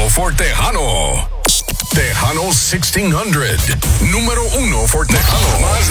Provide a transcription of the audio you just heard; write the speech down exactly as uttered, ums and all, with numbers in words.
for Tejano. Tejano sixteen hundred. Número uno for Tejano. Más